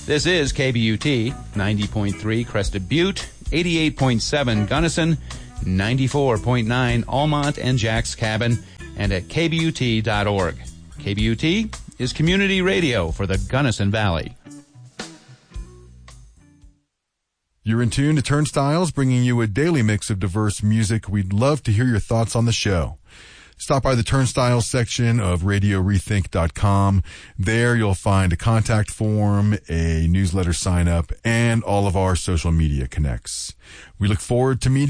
This is KBUT, 90.3 Crested Butte, 88.7 Gunnison, 94.9 Almont and Jack's Cabin, and at KBUT.org. KBUT is community radio for the Gunnison Valley. You're in tune to Turnstiles, bringing you a daily mix of diverse music. We'd love to hear your thoughts on the show. Stop by the Turnstiles section of RadioRethink.com. There you'll find a contact form, a newsletter sign up, and all of our social media connects. We look forward to meeting